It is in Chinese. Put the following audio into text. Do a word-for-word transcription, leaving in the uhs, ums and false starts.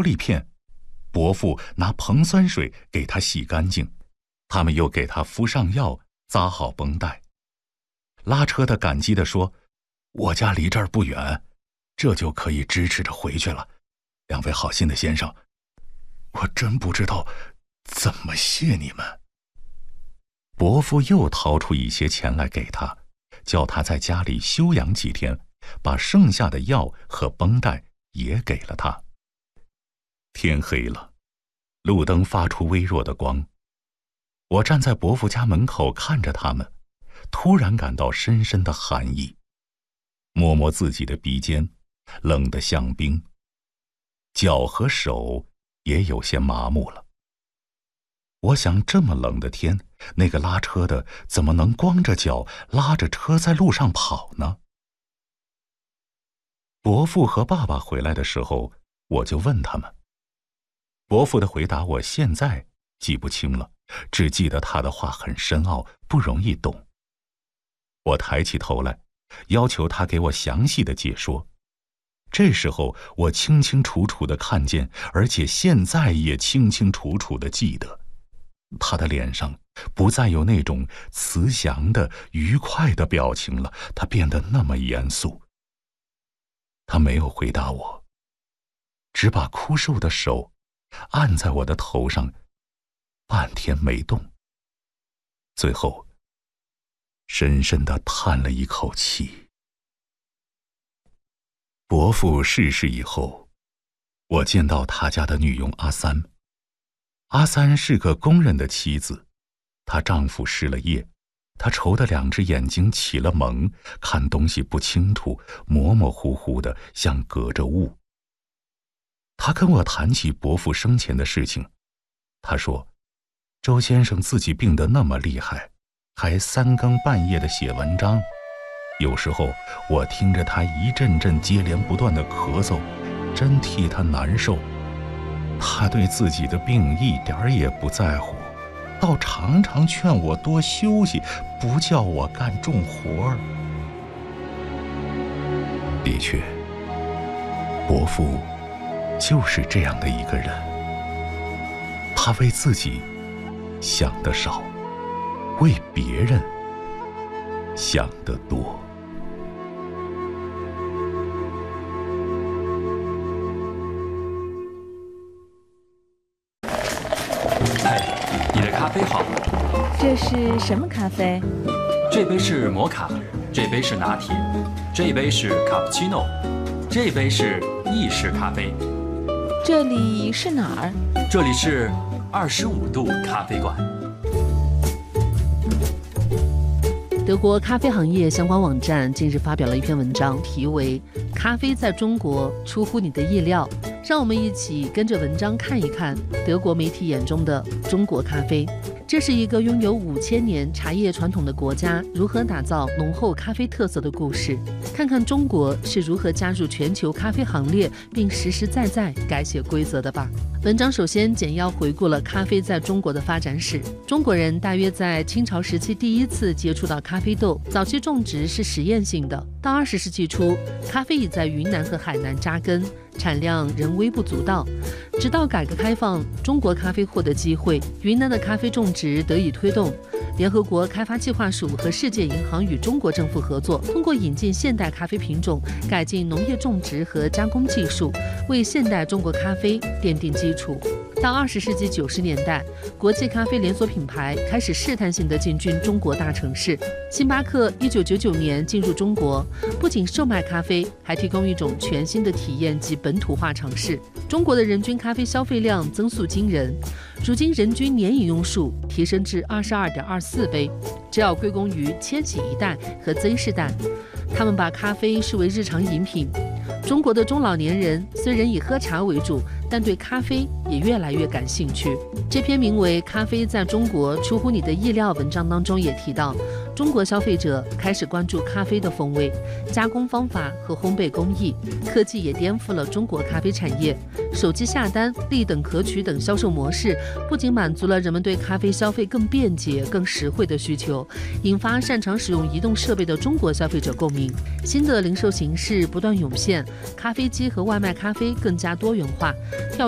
玻璃片，伯父拿硼酸水给他洗干净，他们又给他敷上药，扎好绷带。拉车的感激地说：“我家离这儿不远，这就可以支持着回去了。两位好心的先生，我真不知道怎么谢你们。”伯父又掏出一些钱来给他，叫他在家里休养几天，把剩下的药和绷带也给了他。天黑了，路灯发出微弱的光。我站在伯父家门口看着他们，突然感到深深的寒意，摸摸自己的鼻尖，冷得像冰，脚和手也有些麻木了。我想，这么冷的天，那个拉车的怎么能光着脚拉着车在路上跑呢？伯父和爸爸回来的时候，我就问他们。伯父的回答我现在记不清了，只记得他的话很深奥，不容易懂。我抬起头来，要求他给我详细的解说。这时候我清清楚楚地看见，而且现在也清清楚楚地记得，他的脸上不再有那种慈祥的愉快的表情了，他变得那么严肃。他没有回答我，只把枯瘦的手按在我的头上，半天没动，最后深深地叹了一口气。伯父逝世以后，我见到他家的女佣阿三。阿三是个工人的妻子，她丈夫失了业，她愁得两只眼睛起了蒙，看东西不清楚，模模糊糊的，像隔着雾。她跟我谈起伯父生前的事情，她说，周先生自己病得那么厉害，还三更半夜的写文章，有时候我听着他一阵阵接连不断的咳嗽，真替他难受。他对自己的病一点儿也不在乎，倒常常劝我多休息，不叫我干重活儿。的确，伯父就是这样的一个人，他为自己想得少，为别人想得多。 你的咖啡好。 这是什么咖啡？ 这杯是摩卡，这杯是拿铁，这杯是卡布奇诺，这杯是意式咖啡。 这里是哪儿？ 这里是二十五度咖啡馆。 德国咖啡行业相关网站近日发表了一篇文章，题为《咖啡在中国出乎你的意料》。让我们一起跟着文章看一看德国媒体眼中的中国咖啡。这是一个拥有五千年茶叶传统的国家如何打造浓厚咖啡特色的故事，看看中国是如何加入全球咖啡行列，并实实在在改写规则的吧。文章首先简要回顾了咖啡在中国的发展史。中国人大约在清朝时期第一次接触到咖啡豆，早期种植是实验性的。到二十世纪初，咖啡已在云南和海南扎根，产量仍微不足道。直到改革开放，中国咖啡获得机会，云南的咖啡种植得以推动。联合国开发计划署和世界银行与中国政府合作，通过引进现代咖啡品种，改进农业种植和加工技术，为现代中国咖啡奠定基础。到二十世纪九十年代，国际咖啡连锁品牌开始试探性地进军中国大城市。星巴克一九九九年进入中国，不仅售卖咖啡，还提供一种全新的体验及本土化尝试。中国的人均咖啡消费量增速惊人，如今人均年饮用数提升至二十二点二四杯，这要归功于千禧一代和 Z 世代，他们把咖啡视为日常饮品。中国的中老年人虽然以喝茶为主，但对咖啡也越来越感兴趣。这篇名为《咖啡在中国出乎你的意料》文章当中也提到，中国消费者开始关注咖啡的风味、加工方法和烘焙工艺，科技也颠覆了中国咖啡产业。手机下单、立等可取等销售模式，不仅满足了人们对咖啡消费更便捷、更实惠的需求，引发擅长使用移动设备的中国消费者共鸣。新的零售形式不断涌现，咖啡机和外卖咖啡更加多元化，跳